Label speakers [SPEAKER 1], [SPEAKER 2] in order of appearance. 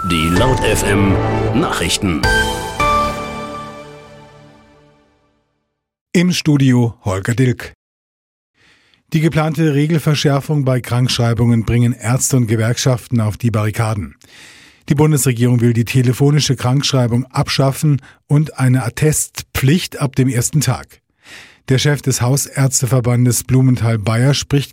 [SPEAKER 1] Die Laut FM Nachrichten.
[SPEAKER 2] Im Studio Holger Dilk. Die geplante Regelverschärfung bei Krankschreibungen bringen Ärzte und Gewerkschaften auf die Barrikaden. Die Bundesregierung will die telefonische Krankschreibung abschaffen und eine Attestpflicht ab dem ersten Tag. Der Chef des Hausärzteverbandes Blumenthal-Bayer spricht